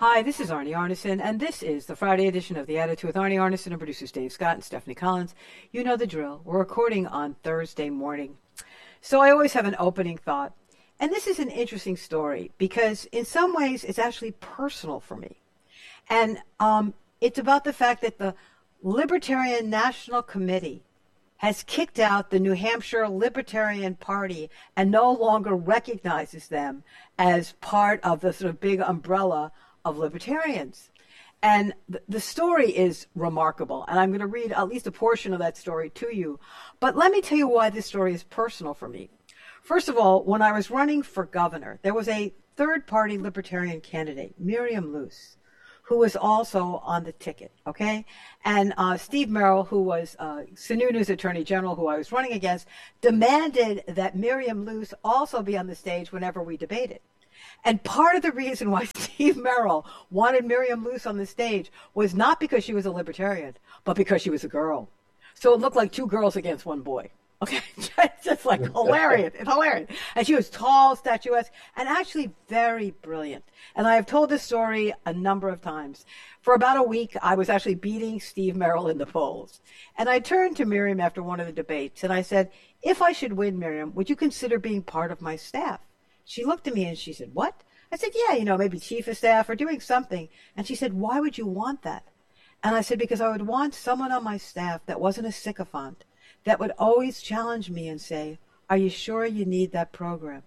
Hi, this is Arnie Arnesen, and this is the Friday edition of The Attitude with Arnie Arnesen and producers Dave Scott and Stephanie Collins. You know the drill. We're recording on Thursday morning. So I always have an opening thought. And this is an interesting story because in some ways it's actually personal for me. And it's about the fact that the Libertarian National Committee has kicked out the New Hampshire Libertarian Party and no longer recognizes them as part of the sort of big umbrella of libertarians. And the story is remarkable. And I'm going to read at least a portion of that story to you. But let me tell you why this story is personal for me. First of all, when I was running for governor, there was a third-party libertarian candidate, Miriam Luce, who was also on the ticket, okay? And Steve Merrill, who was Sununu's Attorney General, who I was running against, demanded that Miriam Luce also be on the stage whenever we debated. And part of the reason why Steve Merrill wanted Miriam Luce on the stage was not because she was a libertarian, but because she was a girl. So it looked like two girls against one boy. Okay, just like hilarious. It's hilarious. And she was tall, statuesque, and actually very brilliant. And I have told this story a number of times. For about a week, I was actually beating Steve Merrill in the polls. And I turned to Miriam after one of the debates, and I said, if I should win, Miriam, would you consider being part of my staff? She looked at me and she said, what? I said, yeah, maybe chief of staff or doing something. And she said, why would you want that? And I said, because I would want someone on my staff that wasn't a sycophant, that would always challenge me and say, are you sure you need that program?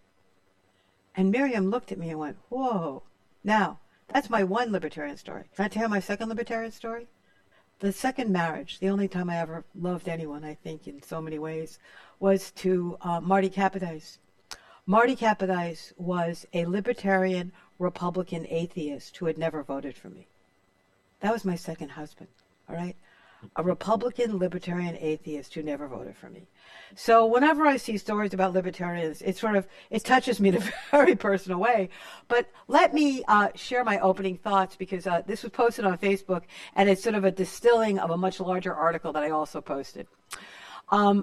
And Miriam looked at me and went, whoa. Now, that's my one libertarian story. Can I tell you my second libertarian story? The second marriage, the only time I ever loved anyone, I think, in so many ways, was to Marty Kapodice. Marty Kapodice was a libertarian Republican atheist who had never voted for me. That was my second husband, all right? A Republican libertarian atheist who never voted for me. So whenever I see stories about libertarians, it touches me in a very personal way. But let me share my opening thoughts because this was posted on Facebook and it's sort of a distilling of a much larger article that I also posted. The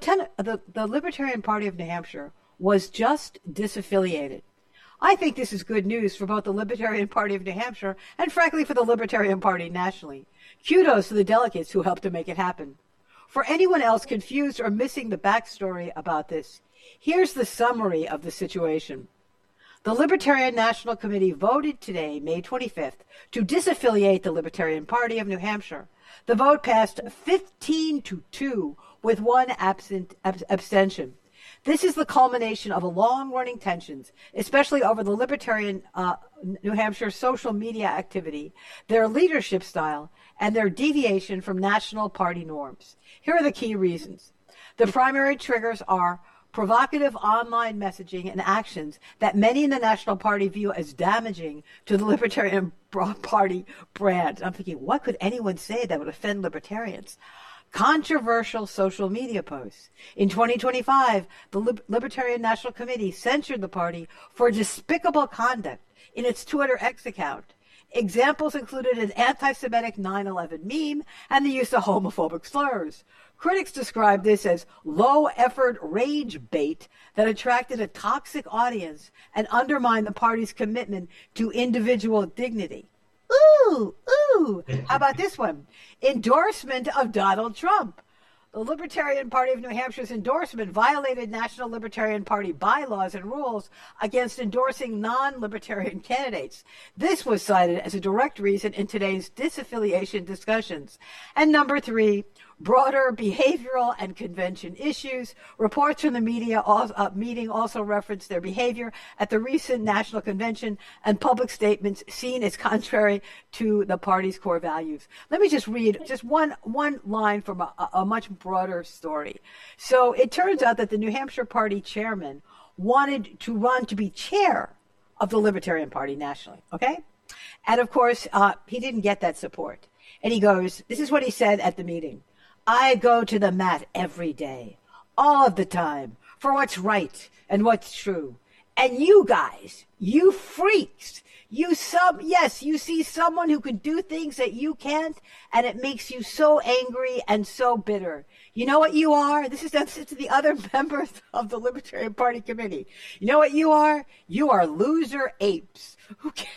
Libertarian Party of New Hampshire was just disaffiliated. I think this is good news for both the Libertarian Party of New Hampshire and, frankly, for the Libertarian Party nationally. Kudos to the delegates who helped to make it happen. For anyone else confused or missing the backstory about this, here's the summary of the situation. The Libertarian National Committee voted today, May 25th, to disaffiliate the Libertarian Party of New Hampshire. The vote passed 15-2 with one abstention. This is the culmination of a long-running tensions, especially over the Libertarian New Hampshire social media activity, their leadership style, and their deviation from national party norms. Here are the key reasons. The primary triggers are provocative online messaging and actions that many in the National Party view as damaging to the Libertarian Party brand. I'm thinking, what could anyone say that would offend libertarians? Controversial social media posts. In 2025, the Libertarian National Committee censured the party for despicable conduct in its Twitter X account. Examples included an anti-Semitic 9/11 meme and the use of homophobic slurs. Critics described this as low-effort rage bait that attracted a toxic audience and undermined the party's commitment to individual dignity. Ooh, how about this one? Endorsement of Donald Trump. The Libertarian Party of New Hampshire's endorsement violated National Libertarian Party bylaws and rules against endorsing non-libertarian candidates. This was cited as a direct reason in today's disaffiliation discussions. And number 3, broader behavioral and convention issues. Reports from the meeting also referenced their behavior at the recent national convention and public statements seen as contrary to the party's core values. Let me just read just one line from a much broader story. So it turns out that the New Hampshire Party chairman wanted to run to be chair of the Libertarian Party nationally, okay? And of course, he didn't get that support. And he goes, this is what he said at the meeting. I go to the mat every day, all of the time, for what's right and what's true. And you guys, you freaks, you see someone who can do things that you can't, and it makes you so angry and so bitter. You know what you are? This is to the other members of the Libertarian Party committee. You know what you are? You are loser apes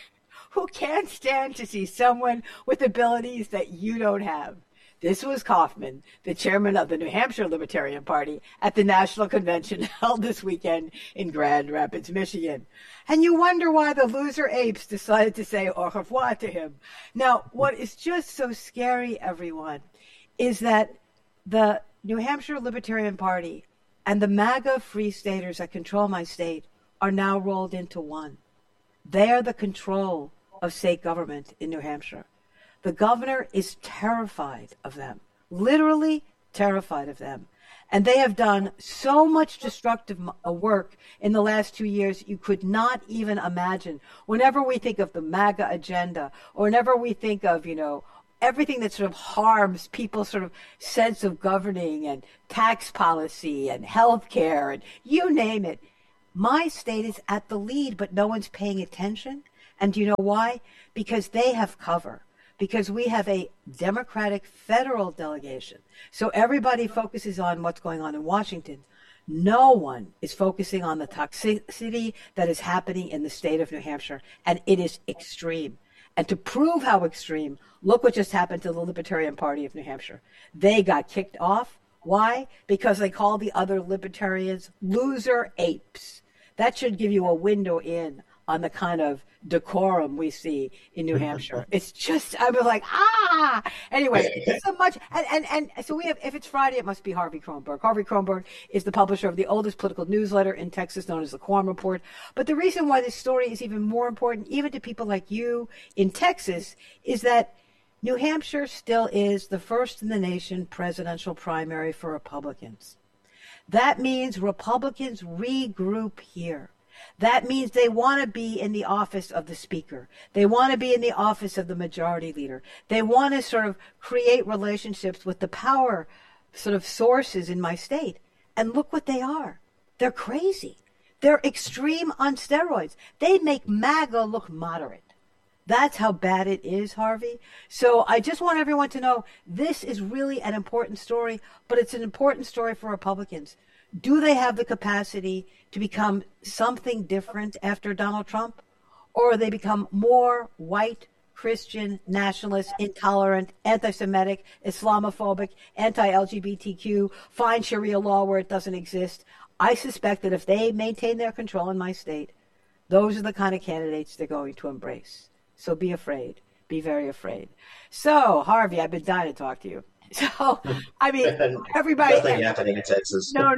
who can't stand to see someone with abilities that you don't have. This was Kaufman, the chairman of the New Hampshire Libertarian Party, at the national convention held this weekend in Grand Rapids, Michigan. And you wonder why the loser apes decided to say au revoir to him. Now, what is just so scary, everyone, is that the New Hampshire Libertarian Party and the MAGA free staters that control my state are now rolled into one. They are the control of state government in New Hampshire. The governor is terrified of them, literally terrified of them. And they have done so much destructive work in the last 2 years you could not even imagine. Whenever we think of the MAGA agenda, or whenever we think of, everything that sort of harms people's sort of sense of governing and tax policy and health care and you name it, my state is at the lead, but no one's paying attention. And do you know why? Because they have cover. Because we have a Democratic federal delegation. So everybody focuses on what's going on in Washington. No one is focusing on the toxicity that is happening in the state of New Hampshire, and it is extreme. And to prove how extreme, look what just happened to the Libertarian Party of New Hampshire. They got kicked off. Why? Because they called the other libertarians loser apes. That should give you a window in on the kind of decorum we see in New Hampshire. It's just, I was like, Anyway, so much. And so we have, if it's Friday, it must be Harvey Kronberg. Harvey Kronberg is the publisher of the oldest political newsletter in Texas known as the Quorum Report. But the reason why this story is even more important, even to people like you in Texas, is that New Hampshire still is the first in the nation presidential primary for Republicans. That means Republicans regroup here. That means they want to be in the office of the speaker. They want to be in the office of the majority leader. They want to sort of create relationships with the power sort of sources in my state. And look what they are. They're crazy. They're extreme on steroids. They make MAGA look moderate. That's how bad it is, Harvey. So I just want everyone to know this is really an important story, but it's an important story for Republicans. Do they have the capacity to become something different after Donald Trump? Or they become more white, Christian, nationalist, intolerant, anti-Semitic, Islamophobic, anti-LGBTQ, find Sharia law where it doesn't exist? I suspect that if they maintain their control in my state, those are the kind of candidates they're going to embrace. So be afraid. Be very afraid. So, Harvey, I've been dying to talk to you. So, I mean, everybody. Nothing happening in Texas. No.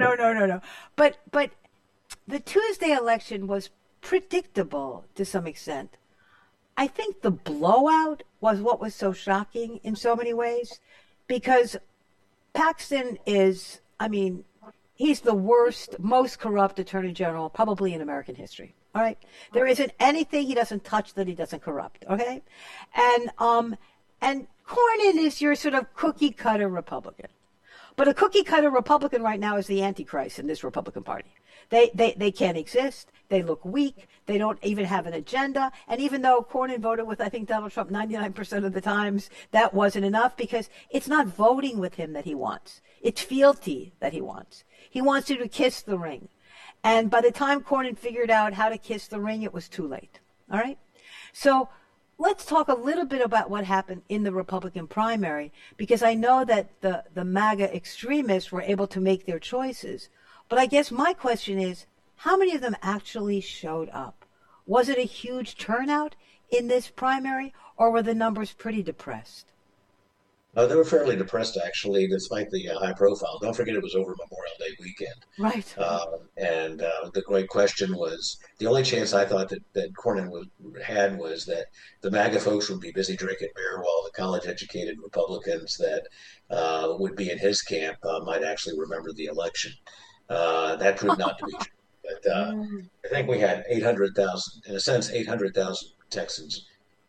But the Tuesday election was predictable to some extent. I think the blowout was what was so shocking in so many ways, because Paxton is, he's the worst, most corrupt attorney general probably in American history. All right. There isn't anything he doesn't touch that he doesn't corrupt. Okay. And Cornyn is your sort of cookie cutter Republican. But a cookie cutter Republican right now is the Antichrist in this Republican Party. They can't exist. They look weak. They don't even have an agenda. And even though Cornyn voted with, I think, Donald Trump 99% of the times, that wasn't enough because it's not voting with him that he wants. It's fealty that he wants. He wants you to kiss the ring. And by the time Cornyn figured out how to kiss the ring, it was too late. All right? So let's talk a little bit about what happened in the Republican primary, because I know that the MAGA extremists were able to make their choices. But I guess my question is, how many of them actually showed up? Was it a huge turnout in this primary, or were the numbers pretty depressed? They were fairly depressed, actually, despite the high profile. Don't forget it was over Memorial Day weekend. Right. And the great question was, the only chance I thought that Cornyn had was that the MAGA folks would be busy drinking beer while the college-educated Republicans that would be in his camp might actually remember the election. That proved not to be true. But I think we had 800,000, in a sense, 800,000 Texans.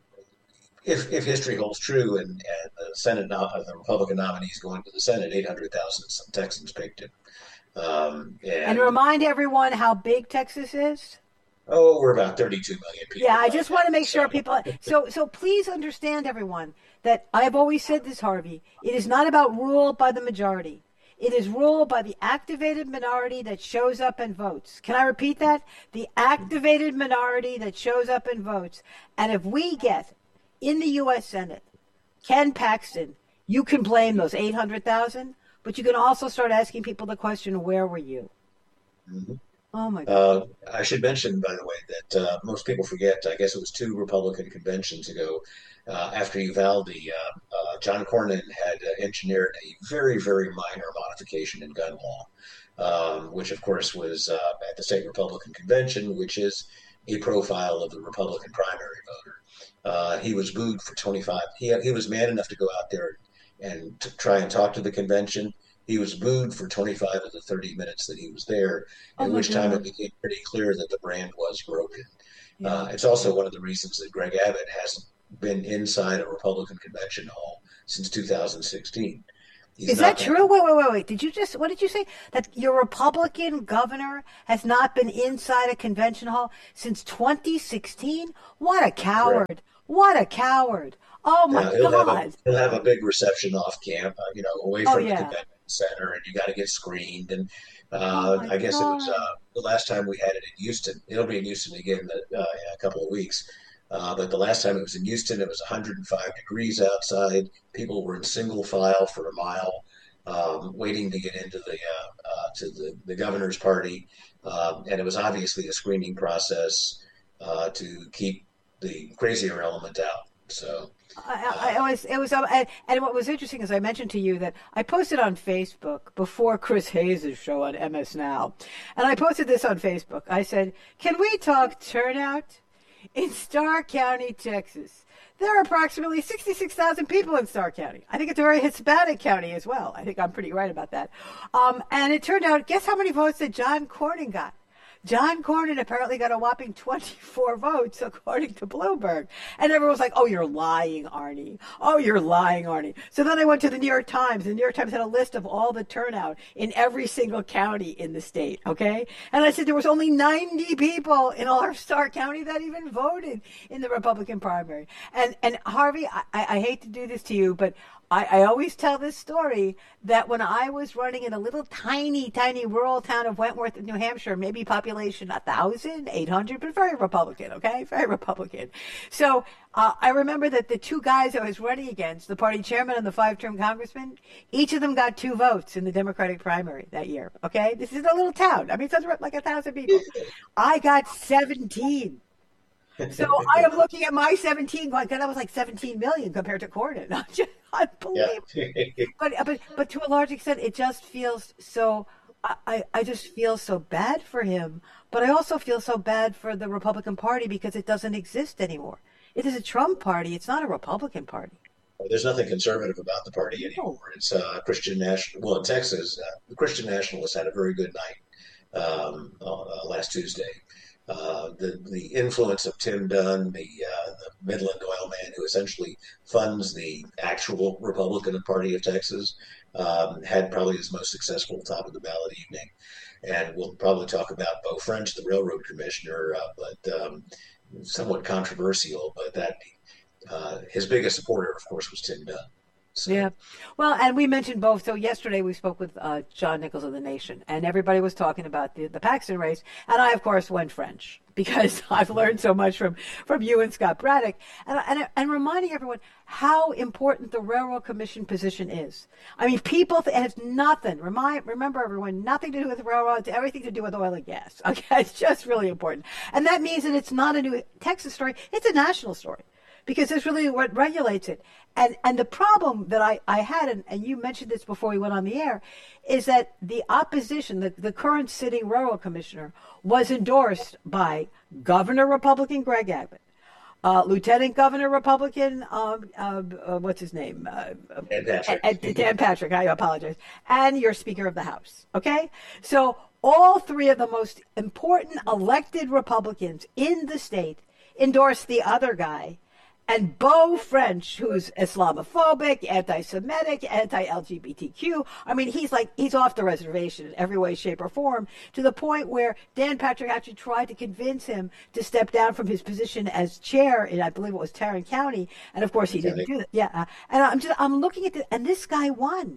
If history holds true and the Senate, the Republican nominees going to the Senate, 800,000 Texans picked him. And remind everyone how big Texas is. Oh, we're about 32 million people. Yeah, I just want to make sure people. So please understand, everyone, that I have always said this, Harvey. It is not about rule by the majority. It is ruled by the activated minority that shows up and votes. Can I repeat that? The activated minority that shows up and votes. And if we get in the U.S. Senate Ken Paxton, you can blame those 800,000, but you can also start asking people the question, where were you? Mhm. Oh, my God. I should mention, by the way, that most people forget. I guess it was two Republican conventions ago, after Uvalde, John Cornyn had engineered a very, very minor modification in gun law, which, of course, was at the state Republican convention, which is a profile of the Republican primary voter. He was booed for 25. He was man enough to go out there and to try and talk to the convention. He was booed for 25 of the 30 minutes that he was there, Oh, at my which time it God. became pretty clear that the brand was broken. Yeah. It's also one of the reasons that Greg Abbott hasn't been inside a Republican convention hall since 2016. He's Is that not been. true? Wait. What did you say? That your Republican governor has not been inside a convention hall since 2016? What a Correct. coward. What a coward. Oh, my God. He'll have a big reception off camp, away Oh, from the yeah. convention center, and you got to get screened. And Oh, my I guess it was God. the last time we had it in Houston. It'll be in Houston again in a couple of weeks. But the last time it was in Houston, it was 105 degrees outside. People were in single file for a mile, waiting to get into the governor's party, and it was obviously a screening process to keep the crazier element out. So. I always it was and what was interesting is I mentioned to you that I posted on Facebook before Chris Hayes' show on MS Now, and I posted this on Facebook. I said, "Can we talk turnout in Starr County, Texas? There are approximately 66,000 people in Starr County. I think it's a very Hispanic county as well. I think I'm pretty right about that. And it turned out, guess how many votes that John Cornyn got? John Cornyn apparently got a whopping 24 votes, according to Bloomberg. And everyone was like, oh, you're lying, Arnie. Oh, you're lying, Arnie. So then I went to the New York Times. The New York Times had a list of all the turnout in every single county in the state, okay? And I said there was only 90 people in all of Starr County that even voted in the Republican primary. And Harvey, I hate to do this to you, but I always tell this story that when I was running in a little tiny rural town of Wentworth, New Hampshire, maybe population 1,000, 800, but very Republican, okay? Very Republican. So I remember that the two guys I was running against, the party chairman and the five-term congressman, each of them got 2 votes in the Democratic primary that year, okay? This is a little town. I mean, it's like 1,000 people. I got 17. So I am looking at my 17 going, God, that was like 17 million compared to Cornyn. Just Yeah. unbelievable. But to a large extent, it just feels so. I just feel so bad for him, but I also feel so bad for the Republican Party because it doesn't exist anymore. It is a Trump party. It's not a Republican Party. There's nothing conservative about the party No. anymore. It's Christian national. Well, in Texas, the Christian Nationalists had a very good night last Tuesday. The influence of Tim Dunn, the Midland oil man who essentially funds the actual Republican Party of Texas, had probably his most successful top of the ballot evening. And we'll probably talk about Beau French, the railroad commissioner, but somewhat controversial. But that his biggest supporter, of course, was Tim Dunn. So Yeah. Well, and we mentioned both. So yesterday we spoke with John Nichols of The Nation, and everybody was talking about the Paxton race. And I, of course, went French because I've learned so much from you and Scott Braddock. And reminding everyone how important the Railroad Commission position is. I mean, it has nothing, remember everyone, nothing to do with railroads, everything to do with oil and gas. Okay, it's just really important. And that means that it's not a new Texas story, it's a national story because it's really what regulates it. And the problem that I had, and you mentioned this before we went on the air, is that the opposition, the current sitting railroad commissioner, was endorsed by Governor Republican Greg Abbott, Lieutenant Governor Republican, what's his name? and Patrick. Dan Patrick, I apologize, and your Speaker of the House. Okay? So all three of the most important elected Republicans in the state endorsed the other guy. And Beau French, who's Islamophobic, anti-Semitic, anti-LGBTQ, I mean, he's off the reservation in every way, shape, or form, to the point where Dan Patrick actually tried to convince him to step down from his position as chair in, I believe it was Tarrant County, and of course he didn't do that. Yeah, and I'm looking at this, and this guy won.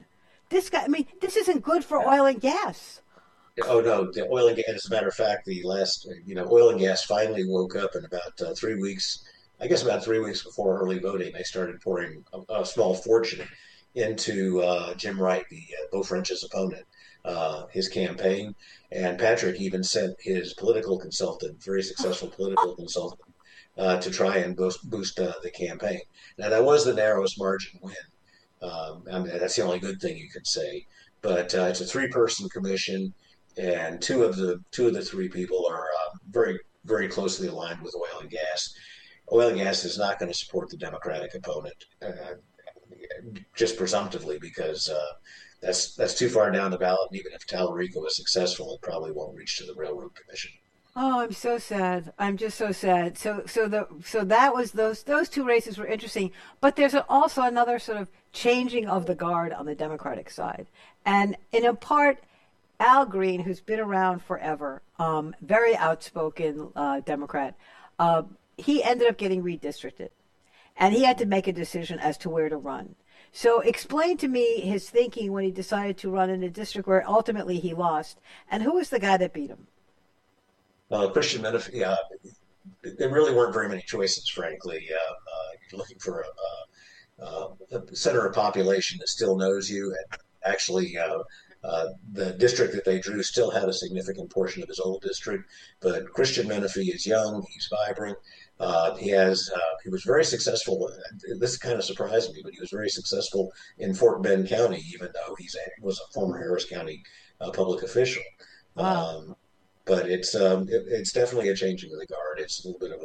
this guy, I mean, this isn't good for oil and gas. Oh no, the oil and gas. As a matter of fact, the last, oil and gas finally woke up in about 3 weeks. I guess about 3 weeks before early voting, they started pouring a small fortune into Jim Wright, the Beau French's opponent, his campaign. And Patrick even sent his political consultant, very successful political consultant, to try and boost the campaign. Now that was the narrowest margin win. I mean, that's the only good thing you could say. But it's a three-person commission, and two of the three people are very closely aligned with oil and gas. Oil and gas is not going to support the Democratic opponent, just presumptively, because that's too far down the ballot. And even if Tallarico is successful, it probably won't reach to the Railroad Commission. Oh, I'm so sad. I'm just so sad. So that was those two races were interesting, but there's also another sort of changing of the guard on the Democratic side, and in a part, Al Green, who's been around forever, very outspoken Democrat, uh, he ended up getting redistricted, and he had to make a decision as to where to run. So explain to me his thinking when he decided to run in a district where ultimately he lost, and who was the guy that beat him? Christian Menifee, there really weren't very many choices, frankly. You're looking for a center of population that still knows you, and actually, the district that they drew still had a significant portion of his old district. But Christian Menifee is young, he's vibrant. He was very successful. This kind of surprised me, but he was very successful in Fort Bend County, even though was a former Harris County public official. Wow. Um, but it's definitely a changing of the guard. It's a little bit of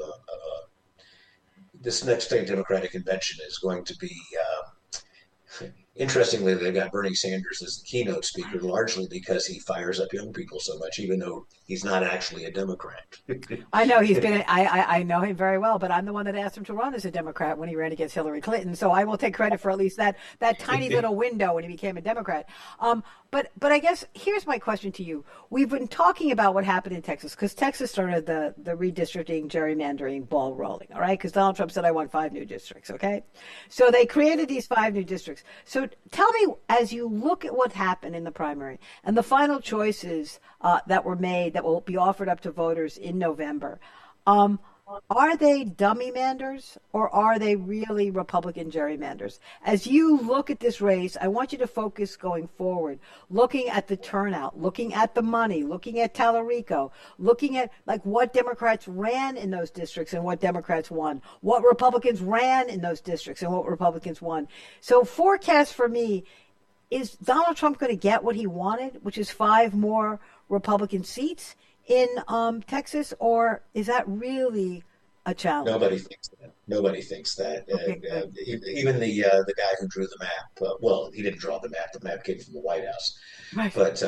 this next state Democratic convention is going to be interestingly, they've got Bernie Sanders as the keynote speaker, largely because he fires up young people so much, even though he's not actually a Democrat. I know he's been. I know him very well, but I'm the one that asked him to run as a Democrat when he ran against Hillary Clinton. So I will take credit for at least that tiny little window when he became a Democrat. But I guess here's my question to you. We've been talking about what happened in Texas because Texas started the redistricting, gerrymandering ball rolling. All right, because Donald Trump said I want 5 new districts. Okay, so they created these 5 new districts. So tell me, as you look at what happened in the primary and the final choices that were made that will be offered up to voters in November. Um, are they dummy manders or are they really Republican gerrymanders? As you look at this race, I want you to focus going forward, looking at the turnout, looking at the money, looking at Tallarico, looking at like what Democrats ran in those districts and what Democrats won, what Republicans ran in those districts and what Republicans won. So forecast for me, is Donald Trump going to get what he wanted, which is 5 more Republican seats in Texas, or is that really a challenge? Nobody thinks that. Nobody thinks that. Okay, good. Even the guy who drew the map. Well, he didn't draw the map. The map came from the White House. Right. But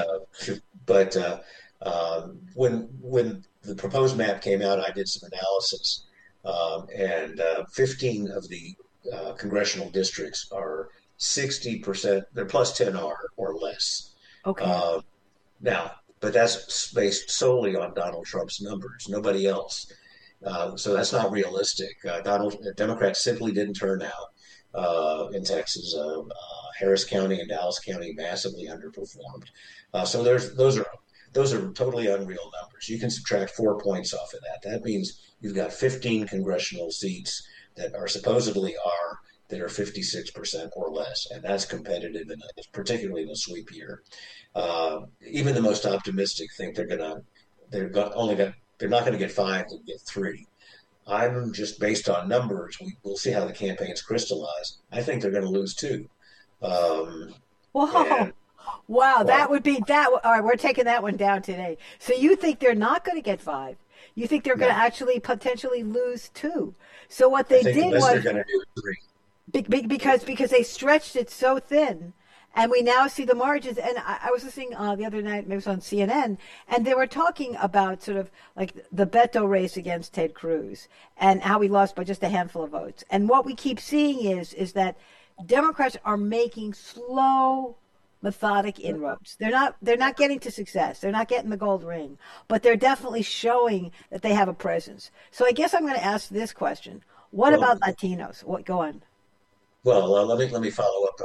when the proposed map came out, I did some analysis, and 15 of the congressional districts are 60%. They're plus 10 R or less. Okay. Uh, Now, but that's based solely on Donald Trump's numbers, nobody else. So that's not realistic. Democrats simply didn't turn out in Texas. Harris County and Dallas County massively underperformed. So those are totally unreal numbers. You can subtract 4 points off of that. That means you've got 15 congressional seats that are supposedly are that are 56% or less, and that's competitive, particularly in a sweep year. Even the most optimistic think they're not going to get 5; they'll get 3. I'm just based on numbers. We'll see how the campaigns crystallize. I think they're going to lose 2. Um, Whoa. and Wow, that well, would be that. All right, we're taking that one down today. So you think they're not going to get 5? You think they're going to no, actually potentially lose 2? So what I they think the did best they're was going to do is 3. because they stretched it so thin, and we now see the margins. And I was listening the other night, maybe it was on CNN, and they were talking about sort of like the Beto race against Ted Cruz and how he lost by just a handful of votes. And what we keep seeing is that Democrats are making slow, methodic inroads. They're not getting to success. They're not getting the gold ring, but they're definitely showing that they have a presence. So I guess I'm going to ask this question: what Well, about Latinos? What go on? well, let me follow up.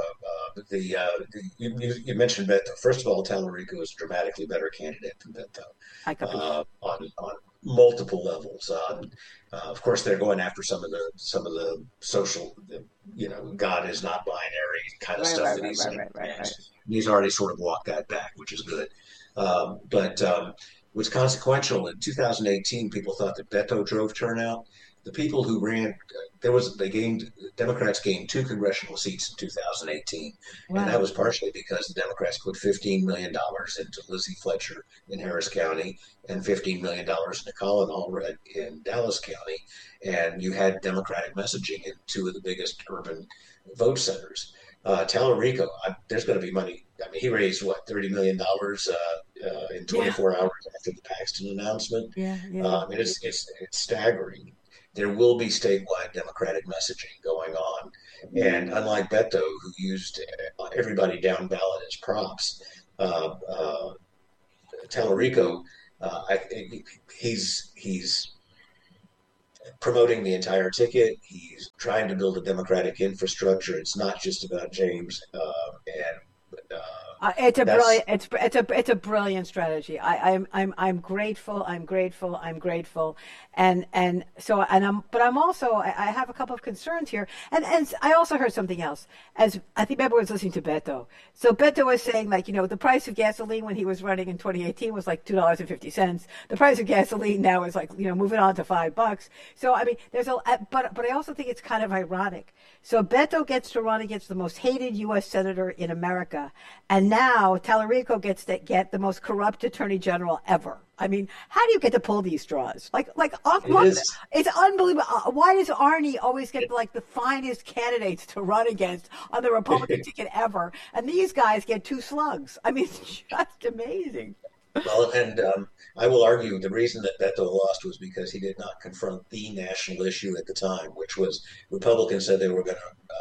you mentioned Beto. First of all, Tallarico is a dramatically better candidate than Beto I capiche. on multiple levels. Of course, they're going after some of the social, God is not binary kind of Right, stuff right, that right, he's right, saying. right, right, right. He's already sort of walked that back, which is good. But what's consequential in 2018, people thought that Beto drove turnout. The people who ran, they gained Democrats gained two congressional seats in 2018, and that Wow. was partially because the Democrats put $15 million into Lizzie Fletcher in Harris County and $15 million into Colin Allred in Dallas County, and you had Democratic messaging in two of the biggest urban vote centers. Tallarico, there's going to be money. I mean, he raised what $30 million in Yeah, 24 hours after the Paxton announcement. yeah, yeah. It's staggering. There will be statewide Democratic messaging going on, and unlike Beto, who used everybody down ballot as props, uh, uh, Tallarico, he's promoting the entire ticket. He's trying to build a democratic infrastructure. It's not just about James, and It's a that's brilliant. It's a brilliant strategy. I'm grateful. I'm grateful. I'm grateful. And so and I'm also I have a couple of concerns here. And I also heard something else. As I think everyone was listening to Beto. So Beto was saying like the price of gasoline when he was running in 2018 was like $2.50. The price of gasoline now is like moving on to $5. So I mean there's a but I also think it's kind of ironic. So Beto gets to run against the most hated U.S. senator in America, and now Tallarico gets to get the most corrupt attorney general ever. I mean, how do you get to pull these straws? it is. It's unbelievable. Why does Arnie always get like the finest candidates to run against on the Republican ticket ever, and these guys get two slugs? I mean, it's just amazing. Well, and I will argue the reason that Beto lost was because he did not confront the national issue at the time, which was Republicans said they were going to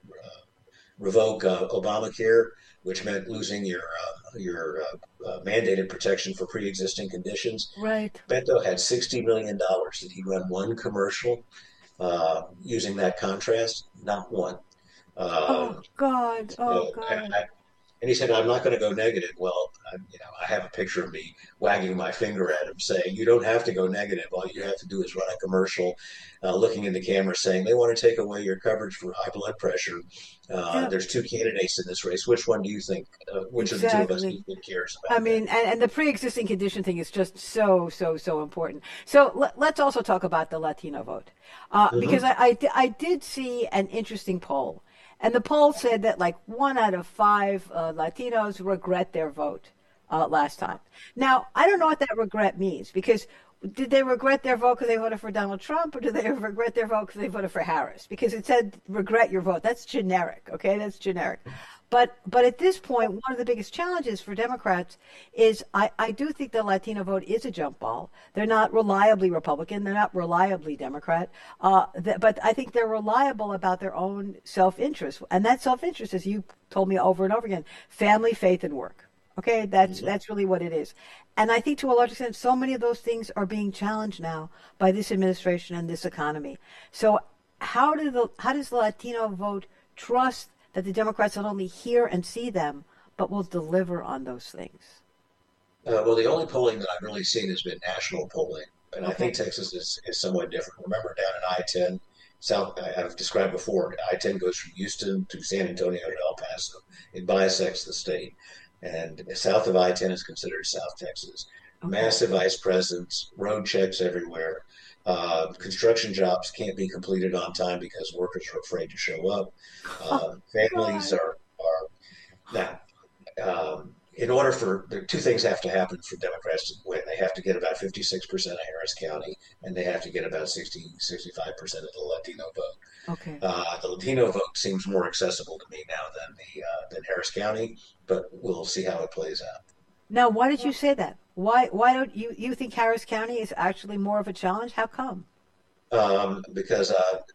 revoke Obamacare, which meant losing your mandated protection for pre-existing conditions. Right. Beto had $60 million. Did he run one commercial using that contrast? Not one. Oh Um, God. Oh so, God. and he said, "I'm not going to go negative." Well, I have a picture of me wagging my finger at him, saying, "You don't have to go negative. All you have to do is run a commercial, looking in the camera, saying they want to take away your coverage for high blood pressure. Yeah. There's two candidates in this race. Which one do you think? Which of the two of us do Exactly. you think cares I about that?" mean, and the pre-existing condition thing is just so important. So let's also talk about the Latino vote, because Hmm. I did see an interesting poll, and the poll said that like 1 out of 5 Latinos regret their vote last time. Now I don't know what that regret means because did they regret their vote because they voted for Donald Trump, or did they regret their vote because they voted for Harris? Because it said regret your vote. That's generic. Okay, that's generic. But at this point, one of the biggest challenges for Democrats is I do think the Latino vote is a jump ball. They're not reliably Republican. They're not reliably Democrat. But I think they're reliable about their own self interest, and that self interest, as you told me over and over again, family, faith, and work. Okay, Hmm. that's really what it is. And I think to a large extent, so many of those things are being challenged now by this administration and this economy. So how does the Latino vote trust that the Democrats not only hear and see them, but will deliver on those things? Well, the only polling that I've really seen has been national polling, and I think Okay. Texas is somewhat different. Remember, down in I-10, South, I've described before, I-10 goes from Houston to San Antonio to El Paso. It bisects the state, and south of I-10 is considered South Texas. Okay. Massive ice presence, road checks everywhere. Construction jobs can't be completed on time because workers are afraid to show up. Oh Families God. are now in order for the two things have to happen for Democrats to win. They have to get about 56% of Harris County, and they have to get about 65% of the Latino vote. Okay. The Latino vote seems more accessible to me now than Harris County, but we'll see how it plays out. Now, why did you say that? Why don't you think Harris County is actually more of a challenge? How come? Because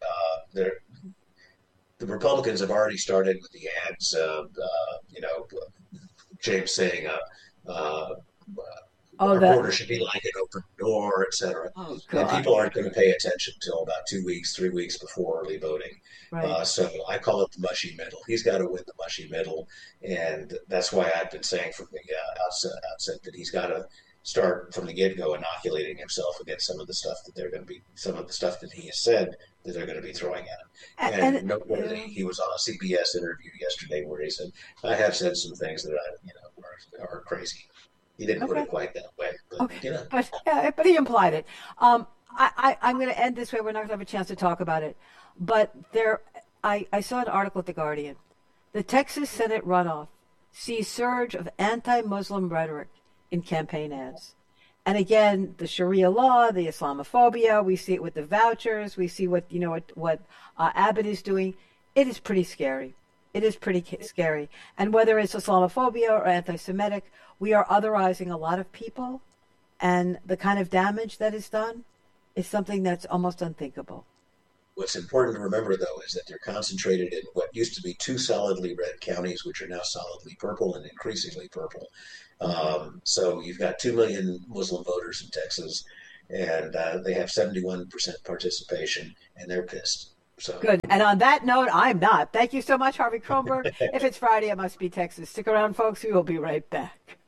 the Republicans have already started with the ads. James saying, uh, Oh, our that. border should be like an open door, et cetera. Oh And people gosh. aren't going to pay attention until about 2 weeks, 3 weeks before early voting. Right. So I call it the mushy middle. He's got to win the mushy middle, and that's why I've been saying from the outset that he's got to start from the get-go inoculating himself against some of the stuff that he has said that they're going to be throwing at him. And And noteworthy, he was on a CBS interview yesterday where he said, "I have said some things that are crazy." He didn't put okay. it quite that way, but Okay, but yeah, but he implied it. I'm going to end this way. We're not going to have a chance to talk about it, but I saw an article at the Guardian. The Texas Senate runoff sees surge of anti-Muslim rhetoric in campaign ads, and again, the Sharia law, the Islamophobia. We see it with the vouchers. We see what Abbott is doing. It is pretty scary. It is pretty scary. And whether it's Islamophobia or anti-Semitic, we are otherizing a lot of people, and the kind of damage that is done is something that's almost unthinkable. what's important to remember, though, is that they're concentrated in what used to be two solidly red counties, which are now solidly purple and increasingly purple. Okay. So you've got 2 million Muslim voters in Texas, and they have 71% participation, and they're pissed. So Good. And on that note, I'm not. Thank you so much, Harvey Kronberg. If it's Friday, it must be Texas. Stick around, folks. We will be right back.